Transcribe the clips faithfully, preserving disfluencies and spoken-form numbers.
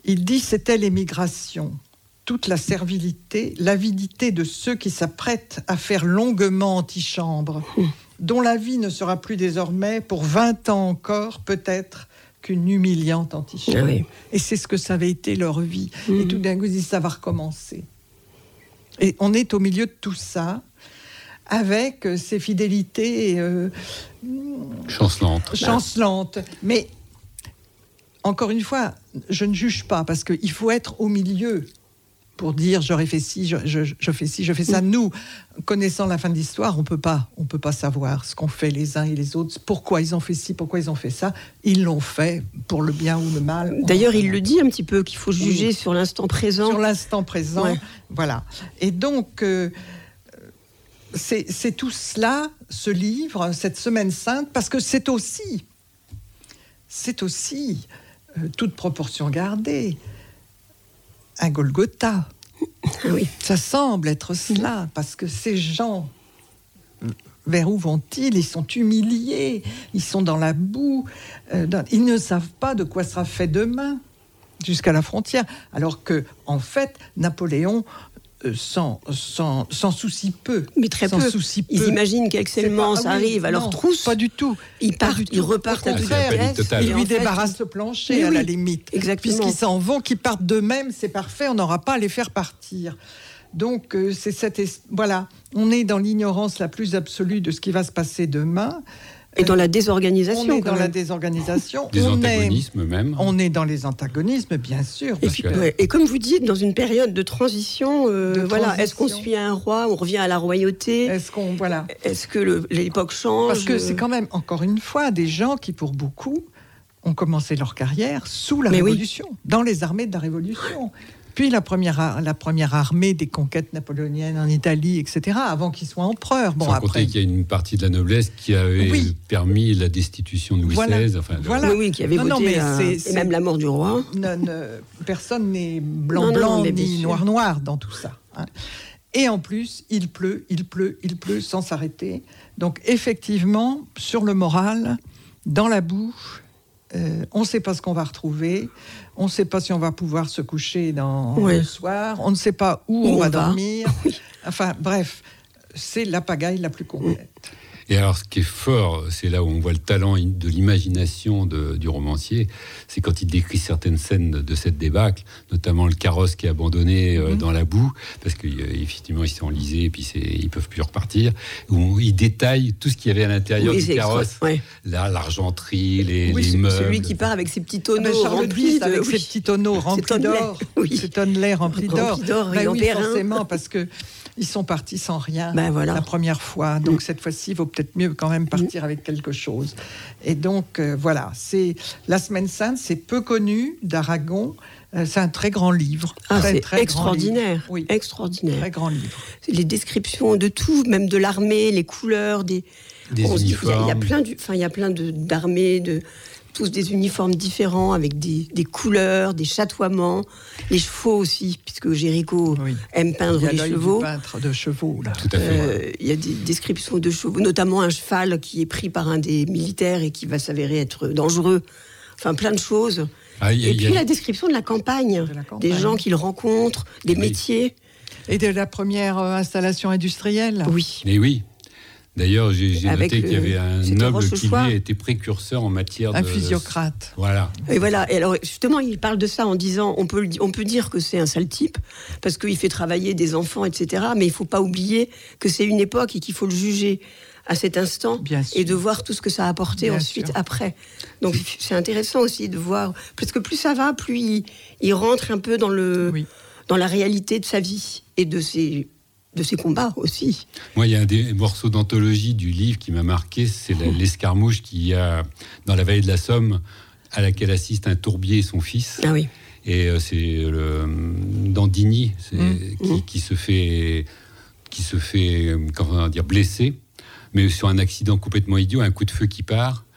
Il dit « C'était l'émigration, toute la servilité, l'avidité de ceux qui s'apprêtent à faire longuement antichambre, mmh. dont la vie ne sera plus désormais, pour vingt ans encore, peut-être, qu'une humiliante antichambre. Ah oui. » Et c'est ce que ça avait été leur vie. Mmh. Et tout d'un coup, ils disent « Ça va recommencer. » Et on est au milieu de tout ça, avec euh, ces fidélités euh, chancelantes. chancelantes. Mais, encore une fois, je ne juge pas, parce qu'il faut être au milieu pour dire j'aurais fait ci, je, je, je fais ci, je fais ça. Nous, connaissant la fin de l'histoire, on peut pas, on peut pas savoir ce qu'ont fait les uns et les autres, pourquoi ils ont fait ci, pourquoi ils ont fait ça. Ils l'ont fait pour le bien ou le mal. D'ailleurs, il le dit un petit peu, qu'il faut juger oui. sur l'instant présent. Sur l'instant présent, ouais. Voilà. Et donc, euh, c'est, c'est tout cela, ce livre, cette Semaine Sainte, parce que c'est aussi, c'est aussi, euh, toute proportion gardée, un Golgotha. Oui. Ça semble être cela, parce que ces gens, vers où vont-ils ? Ils sont humiliés, ils sont dans la boue, euh, dans... ils ne savent pas de quoi sera fait demain, jusqu'à la frontière. Alors que, en fait, Napoléon euh, s'en, s'en, s'en soucie peu. Mais très peu. Soucie ils peu. imaginent qu'Aix-Selmans pas... arrive ah oui, à leur trousse. Pas du tout. Ils partent, ils repartent à toute vitesse. Ils lui débarrassent le plancher, oui, à la limite. Exactement. Puisqu'ils s'en vont, qu'ils partent d'eux-mêmes, c'est parfait, on n'aura pas à les faire partir. Donc, euh, c'est cette... Es... Voilà, on est dans l'ignorance la plus absolue de ce qui va se passer demain. Et dans la désorganisation. On est dans même. la désorganisation. Des on antagonismes est, même. On est dans les antagonismes, bien sûr. Et, puis, que... ouais. et comme vous dites, dans une période de transition, euh, de voilà, transition. Est-ce qu'on suit un roi, on revient à la royauté ? Est-ce qu'on, voilà. Est-ce que le, l'époque change ? Parce que c'est quand même, encore une fois, des gens qui, pour beaucoup, ont commencé leur carrière sous la Mais Révolution, oui. dans les armées de la Révolution. Puis la première, la première armée des conquêtes napoléoniennes en Italie, et cetera, avant qu'il soit empereur. Bon, Sans après... compter qu'il y a une partie de la noblesse qui avait oui. permis la destitution de Louis voilà. seize. Enfin, voilà. Oui, oui, qui avait non, voté, non, mais euh, c'est, c'est... et même la mort du roi. Non, non, personne n'est blanc-blanc ni noir-noir dans tout ça. Hein. Et en plus, il pleut, il pleut, il pleut sans s'arrêter. Donc effectivement, sur le moral, dans la boue, euh, on ne sait pas ce qu'on va retrouver. On ne sait pas si on va pouvoir se coucher dans oui. le soir. On ne sait pas où, où on, on va, va dormir. Oui. Enfin, bref, c'est la pagaille la plus complète. Et alors, ce qui est fort, c'est là où on voit le talent de l'imagination de, du romancier, c'est quand il décrit certaines scènes de cette débâcle, notamment le carrosse qui est abandonné euh, mmh. dans la boue, parce qu'effectivement, ils sont enlisés et puis c'est, ils ne peuvent plus repartir, où il détaille tout ce qu'il y avait à l'intérieur oui, du carrosse, extra, ouais. là, l'argenterie, les, oui, les meubles. Celui qui part avec ses petits tonneaux ah remplis de... Avec oui. ses petits tonneaux remplis d'or. Oui. Ses tonnelets remplis d'or. Remplis d'or ben oui, forcément, parce que ils sont partis sans rien ben voilà. la première fois. Donc, mmh. cette fois-ci, il vaut peut-être mieux quand même partir mmh. avec quelque chose. Et donc, euh, voilà. C'est, La Semaine Sainte, c'est peu connu d'Aragon. Euh, c'est un très grand livre. Ah, très, c'est très extraordinaire. Grand livre. Oui. Extraordinaire. Très grand livre. Les descriptions de tout, même de l'armée, les couleurs, des, des on uniformes. Il y a, y a plein, du, enfin, il y a plein de, d'armées, de... tous des uniformes différents, avec des, des couleurs, des chatoiements, les chevaux aussi, puisque Géricault oui. aime peindre les chevaux. Il y a peintre de chevaux, là. Tout à fait. Euh, il y a des descriptions de chevaux, notamment un cheval qui est pris par un des militaires et qui va s'avérer être dangereux. Enfin, plein de choses. Ah, y a, et puis a... la description de la campagne, de la campagne. Des gens qu'il rencontre, des oui. métiers. Et de la première euh, installation industrielle. Oui. Mais oui. D'ailleurs, j'ai, j'ai noté le, qu'il y avait un noble qui lui a été précurseur en matière un de... Un physiocrate. Voilà. Et voilà. Et alors, justement, il parle de ça en disant, on peut, on peut dire que c'est un sale type, parce qu'il fait travailler des enfants, et cetera. Mais il ne faut pas oublier que c'est une époque et qu'il faut le juger à cet instant et de voir tout ce que ça a apporté Bien ensuite, sûr. Après. Donc, c'est intéressant aussi de voir... Parce que plus ça va, plus il, il rentre un peu dans, le, oui. dans la réalité de sa vie et de ses... de ses combats aussi. Moi, il y a un des morceaux d'anthologie du livre qui m'a marqué, c'est la, l'escarmouche qu'il y a dans la vallée de la Somme, à laquelle assistent un tourbier et son fils. Ah oui. Et euh, c'est le Dandigny c'est, mmh. qui, mmh. qui se fait, qui se fait, comment dire, blesser, mais sur un accident complètement idiot, un coup de feu qui part.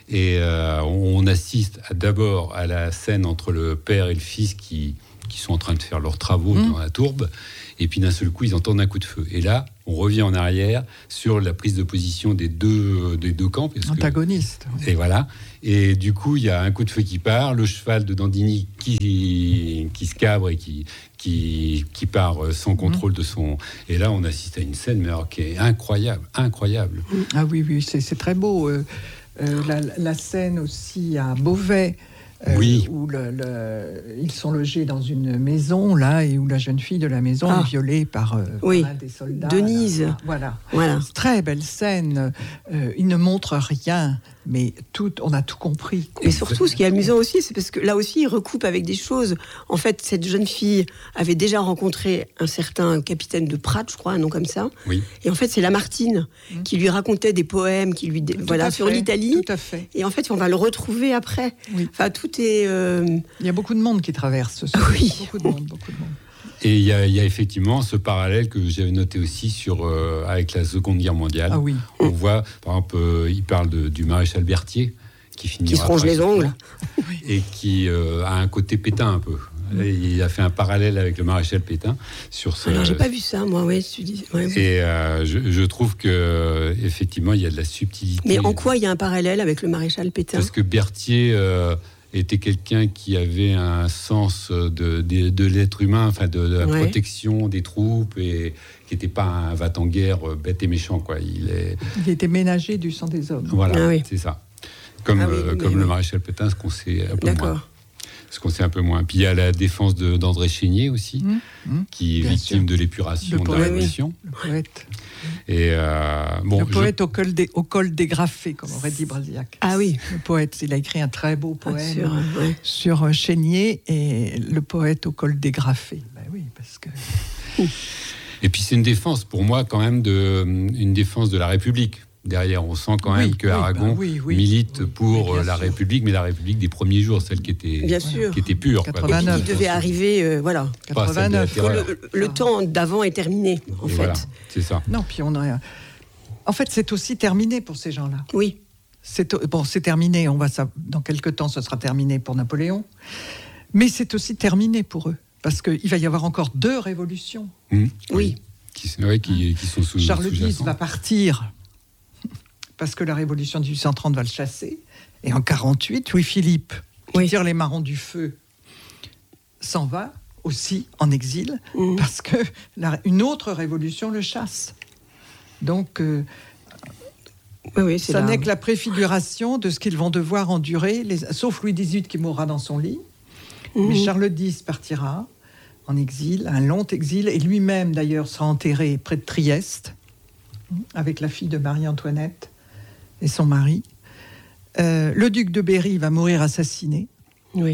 Et euh, on assiste à, d'abord à la scène entre le père et le fils qui, qui sont en train de faire leurs travaux mmh. dans la tourbe. Et puis d'un seul coup, ils entendent un coup de feu. Et là, on revient en arrière sur la prise de position des deux, des deux camps. Parce Antagonistes. Que, et voilà. Et du coup, il y a un coup de feu qui part, le cheval de Dandini qui, qui se cabre et qui, qui, qui part sans contrôle mmh. de son... Et là, on assiste à une scène mais alors, qui est incroyable, incroyable. Ah oui, oui, c'est, c'est très beau. Euh, euh, la, la scène aussi à Beauvais, Euh, oui. où le, le, ils sont logés dans une maison là et où la jeune fille de la maison ah. est violée par, euh, oui. par un des soldats. Denise. Là. Voilà. voilà. Très belle scène. Euh, il ne montre rien, mais tout, on a tout compris. Et surtout, ce qui est amusant aussi, c'est parce que là aussi, il recoupe avec des choses. En fait, cette jeune fille avait déjà rencontré un certain capitaine de Prat, je crois, un nom comme ça. Oui. Et en fait, c'est Lamartine mmh. qui lui racontait des poèmes, qui lui, tout voilà, sur fait, l'Italie. Tout à fait. Et en fait, on va le retrouver après. Oui. Enfin, tout est. Euh... Il y a beaucoup de monde qui traverse ce oui. Beaucoup de monde, beaucoup de monde. Et il y, y a effectivement ce parallèle que j'avais noté aussi sur, euh, avec la Seconde Guerre mondiale. Ah oui. On voit, par exemple, euh, il parle de, du maréchal Berthier, qui finira qui se ronge les ongles. Et qui euh, a un côté Pétain un peu. Et il a fait un parallèle avec le maréchal Pétain sur ce. Alors j'ai pas vu ça, moi, oui. Tu dis. Ouais, ouais. Et euh, je, je trouve que effectivement il y a de la subtilité. Mais en quoi il y a un parallèle avec le maréchal Pétain ? Parce que Berthier euh, était quelqu'un qui avait un sens de, de, de l'être humain, enfin de, de la ouais. protection des troupes et qui n'était pas un va-t-en-guerre bête et méchant, quoi. Il est. Il était ménager du sang des hommes. Voilà, ah, oui. c'est ça. Comme, ah, oui, euh, comme oui. le maréchal Pétain, ce qu'on sait un peu D'accord. moins. Ce qu'on sait un peu moins. Puis il y a la défense de, d'André Chénier aussi, mmh, mmh, qui est victime sûr. de l'épuration le de poète, la Révolution. Le poète. Et euh, bon, le poète je... au, col dé, au col dégrafé, comme aurait dit Brasillac. Ah oui. Le poète, il a écrit un très beau poème ah, sur, ouais. sur Chénier et le poète au col dégrafé. Ben oui, parce que. Et puis c'est une défense, pour moi, quand même, de, une défense de la République. Derrière, on sent quand même oui, que Aragon oui, bah oui, oui, milite oui, pour oui, la sûr. République, mais la République des premiers jours, celle qui était, bien sûr. qui était pure. quatre-vingt-neuf. Quoi. Qui devait arriver, euh, voilà. quatre-vingt-neuf. Le, le temps d'avant est terminé, en Et fait. Voilà, c'est ça. Non, puis on a. En fait, c'est aussi terminé pour ces gens-là. Oui. C'est, bon, c'est terminé. On va ça, dans quelques temps, ce sera terminé pour Napoléon. Mais c'est aussi terminé pour eux. Parce qu'il va y avoir encore deux révolutions. Mmh, oui. oui. Qui, ouais, qui, qui sont sous Charles sous X va partir parce que la révolution de dix-huit cent trente va le chasser. Et en quarante-huit, Louis-Philippe, qui oui. tire les marrons du feu, s'en va aussi en exil mmh. parce que la, une autre révolution le chasse. Donc, euh, oui, oui, c'est ça là. n'est que la préfiguration de ce qu'ils vont devoir endurer, les, sauf Louis dix-huit qui mourra dans son lit. Mmh. Mais Charles X partira en exil, un long exil, et lui-même d'ailleurs sera enterré près de Trieste, avec la fille de Marie-Antoinette et son mari. Euh, le duc de Berry va mourir assassiné. Oui.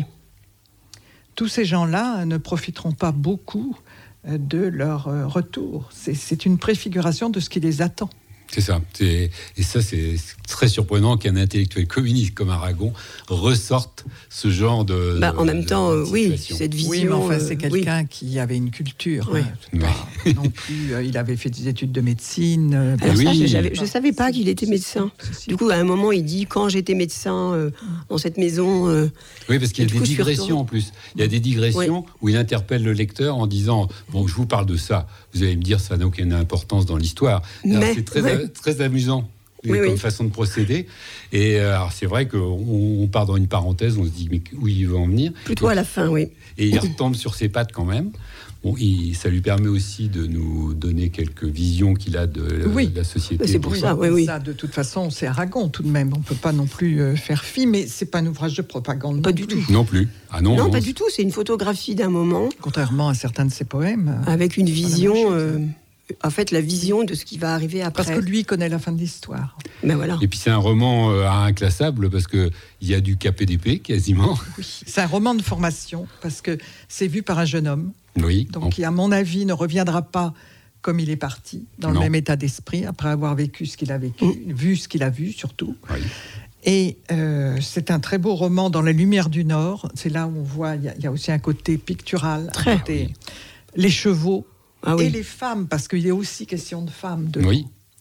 Tous ces gens-là ne profiteront pas beaucoup de leur retour. C'est, c'est une préfiguration de ce qui les attend. C'est ça. C'est, et ça, c'est très surprenant qu'un intellectuel communiste comme Aragon ressorte ce genre de. Bah, en de, même de, temps, de euh, oui, cette vision. Oui, mais enfin, c'est quelqu'un oui. qui avait une culture. Oui. Hein, pas, non plus, euh, il avait fait des études de médecine. Euh, Alors ça, oui. je ne savais pas qu'il était médecin. Du coup, à un moment, il dit quand j'étais médecin euh, dans cette maison. Euh, oui, parce qu'il y a des coup, digressions en plus. Il y a des digressions oui. où il interpelle le lecteur en disant bon, je vous parle de ça. Vous allez me dire ça n'a aucune importance dans l'histoire. Alors, mais, c'est très, ouais. a, très amusant. Oui, comme oui. façon de procéder. Et euh, alors c'est vrai qu'on on part dans une parenthèse, on se dit mais où il veut en venir. Plutôt et, à la fin, oui. Et il retombe sur ses pattes quand même. Bon, il, ça lui permet aussi de nous donner quelques visions qu'il a de, oui. de la société. Mais c'est pour ça, oui, oui. Ça, de toute façon, c'est Aragon tout de même. On ne peut pas non plus euh, faire fi, mais c'est pas un ouvrage de propagande. Pas du tout. Non plus. Ah non, non, non pas du tout. C'est une photographie d'un moment. Contrairement à certains de ses poèmes. Avec une vision. Euh, en fait, la vision de ce qui va arriver après. Parce que lui connaît la fin de l'histoire. Ben voilà. Et puis c'est un roman euh, inclassable parce que il y a du K P D P quasiment. Oui, c'est un roman de formation parce que c'est vu par un jeune homme. Oui. Donc, qui, à mon avis, ne reviendra pas comme il est parti, dans non. le même état d'esprit, après avoir vécu ce qu'il a vécu, mmh. vu ce qu'il a vu surtout. Oui. Et euh, c'est un très beau roman dans la lumière du Nord. C'est là où on voit, il y, y a aussi un côté pictural, très. un côté, oui. les chevaux. Ah oui. Et les femmes, parce qu'il y a aussi question de femmes. De oui,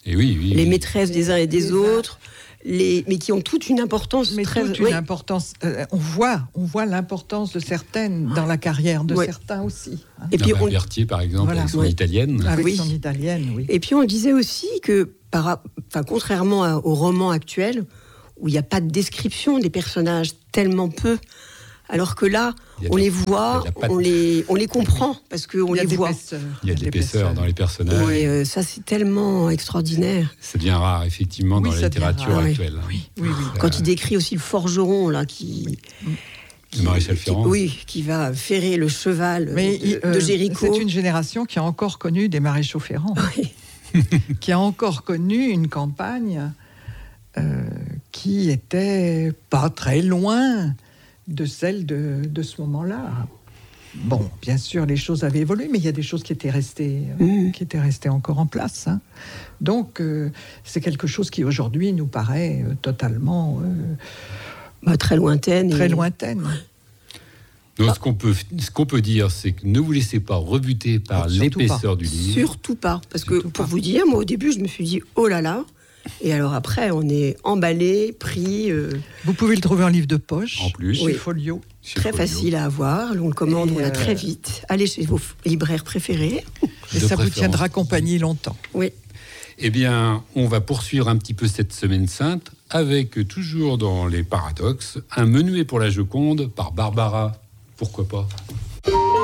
Et oui, oui, les oui. maîtresses des uns et des autres, les, mais qui ont toute une importance mais très... toute une oui. importance. Euh, on voit, on voit l'importance de certaines dans la carrière de Oui. certains aussi. Hein. Et puis Norbert on... Berthier, par exemple, Voilà. avec son Oui. italienne. Avec oui. son italienne, oui. Et puis on disait aussi que, par, enfin, contrairement à, au roman actuel, où il n'y a pas de description des personnages, tellement peu, alors que là, on la, les voit, on les, on les comprend, parce qu'on les voit. Il y a de l'épaisseur dans les personnages. Et euh, ça, c'est tellement extraordinaire. Ça devient rare, effectivement, Oui, dans la ça devient littérature rare. actuelle. Oui, oui, oui. Quand il décrit aussi le forgeron, là, qui... Le maréchal Ferrand. Qui, oui, qui va ferrer le cheval Mais de, euh, de Jéricho. c'est une génération qui a encore connu des maréchaux Ferrand, Oui. qui a encore connu une campagne euh, qui était pas très loin de celle de, de ce moment-là. Bon, bien sûr, les choses avaient évolué, mais il y a des choses qui étaient restées, euh, Mmh. qui étaient restées encore en place. Hein. Donc, euh, c'est quelque chose qui aujourd'hui nous paraît euh, totalement euh, Bah, très lointaine. très et... lointaine. Donc, ce qu'on peut, ce qu'on peut dire, c'est que ne vous laissez pas rebuter par Surtout l'épaisseur pas. du livre. Surtout pas. Parce que, Surtout pour pas. vous dire, moi, au début, je me suis dit, oh là là. Et alors après, on est emballé, pris, euh, Vous pouvez le trouver en livre de poche, En plus. chez Oui. Folio. Chez très Folio. facile à avoir. On le commande, Et on l'a euh, très vite. Allez chez vos libraires préférés. Et De ça vous préférence. tiendra compagnie longtemps. Oui. Eh bien, on va poursuivre un petit peu cette semaine sainte avec, toujours dans les paradoxes, un menuet pour la Joconde par Barbara. Pourquoi pas ?